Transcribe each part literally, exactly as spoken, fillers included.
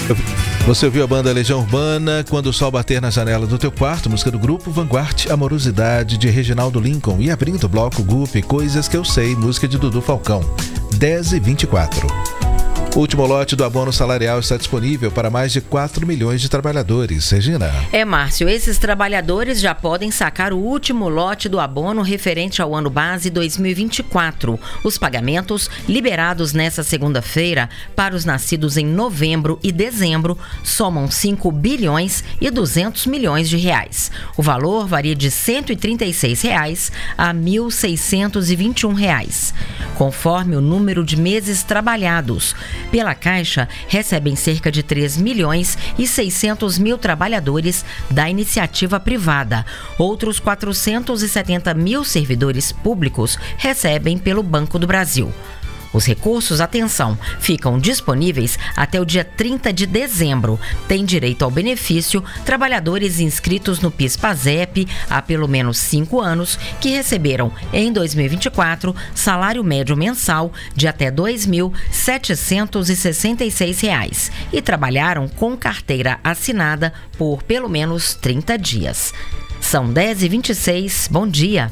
Você ouviu a banda Legião Urbana, Quando o Sol Bater na Janela do Teu Quarto, música do grupo Vanguard, Amorosidade, de Reginaldo Lincoln, e abrindo o bloco Gup, Coisas que Eu Sei, música de Dudu Falcão, dez e vinte e quatro. O último lote do abono salarial está disponível para mais de quatro milhões de trabalhadores. Regina. É, Márcio, esses trabalhadores já podem sacar o último lote do abono referente ao ano base dois mil e vinte e quatro. Os pagamentos liberados nesta segunda-feira para os nascidos em novembro e dezembro somam cinco bilhões e duzentos milhões de reais. O valor varia de cento e trinta e seis reais a mil seiscentos e vinte e um reais, conforme o número de meses trabalhados. Pela Caixa, recebem cerca de três milhões e seiscentos mil trabalhadores da iniciativa privada. Outros quatrocentos e setenta mil servidores públicos recebem pelo Banco do Brasil. Os recursos, atenção, ficam disponíveis até o dia trinta de dezembro. Tem direito ao benefício trabalhadores inscritos no PIS/PASEP há pelo menos cinco anos que receberam em dois mil e vinte e quatro salário médio mensal de até dois mil setecentos e sessenta e seis reais e trabalharam com carteira assinada por pelo menos trinta dias. São dez e vinte e seis. Bom dia.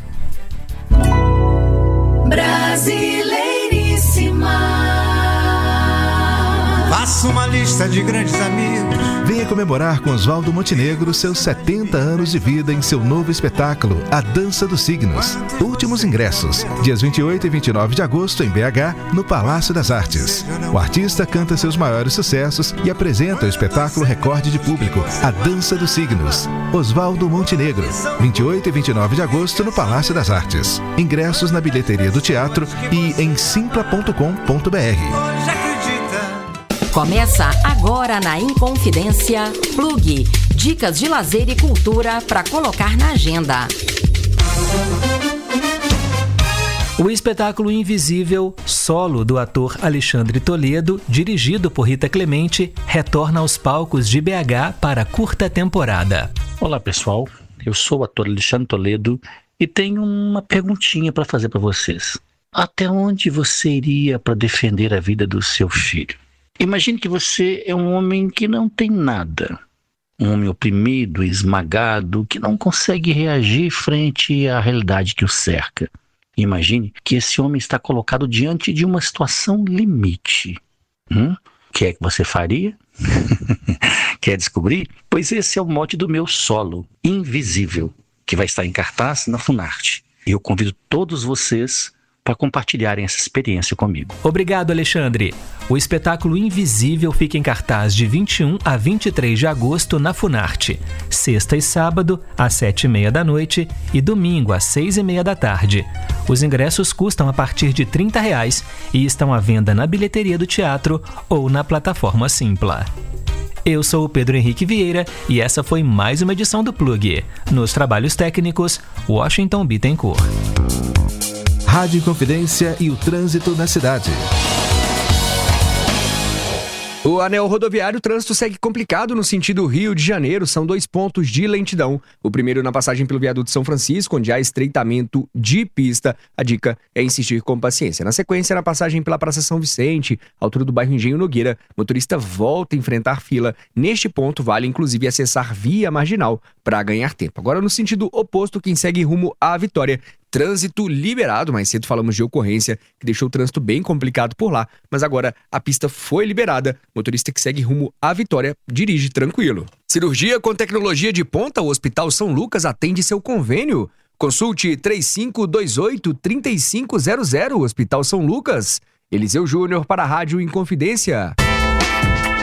Brasileiríssima. Faça uma lista de grandes amigos. Venha comemorar com Oswaldo Montenegro seus setenta anos de vida em seu novo espetáculo, A Dança dos Signos. Últimos ingressos, dias vinte e oito e vinte e nove de agosto em B H, no Palácio das Artes. O artista canta seus maiores sucessos e apresenta o espetáculo recorde de público, A Dança dos Signos. Oswaldo Montenegro, vinte e oito e vinte e nove de agosto no Palácio das Artes. Ingressos na bilheteria do teatro e em simpla ponto com ponto b r. Começa agora na Inconfidência Plug. Dicas de lazer e cultura para colocar na agenda. O espetáculo Invisível, solo do ator Alexandre Toledo, dirigido por Rita Clemente, retorna aos palcos de B H para a curta temporada. Olá pessoal, eu sou o ator Alexandre Toledo e tenho uma perguntinha para fazer para vocês. Até onde você iria para defender a vida do seu filho? Imagine que você é um homem que não tem nada. Um homem oprimido, esmagado, que não consegue reagir frente à realidade que o cerca. Imagine que esse homem está colocado diante de uma situação limite. Hum? O que é que você faria? Quer descobrir? Pois esse é o mote do meu solo, Invisível, que vai estar em cartaz na Funarte. E eu convido todos vocês para compartilharem essa experiência comigo. Obrigado, Alexandre. O espetáculo Invisível fica em cartaz de vinte e um a vinte e três de agosto na Funarte. Sexta e sábado, às sete e meia da noite e domingo, às seis e meia da tarde. Os ingressos custam a partir de trinta reais e estão à venda na bilheteria do teatro ou na plataforma Simpla. Eu sou o Pedro Henrique Vieira e essa foi mais uma edição do Plug. Nos trabalhos técnicos, Washington Bittencourt. Rádio Inconfidência e o trânsito na cidade. O anel rodoviário, o trânsito segue complicado no sentido Rio de Janeiro. São dois pontos de lentidão. O primeiro na passagem pelo viaduto São Francisco, onde há estreitamento de pista. A dica é insistir com paciência. Na sequência, na passagem pela Praça São Vicente, altura do bairro Engenho Nogueira, motorista volta a enfrentar fila. Neste ponto, vale inclusive acessar via marginal para ganhar tempo. Agora, no sentido oposto, quem segue rumo à Vitória, trânsito liberado. Mais cedo falamos de ocorrência que deixou o trânsito bem complicado por lá, mas agora a pista foi liberada. Motorista que segue rumo à Vitória dirige tranquilo. Cirurgia com tecnologia de ponta, o Hospital São Lucas atende seu convênio. Consulte três cinco dois oito, três cinco zero zero, Hospital São Lucas. Eliseu Júnior para a Rádio Inconfidência.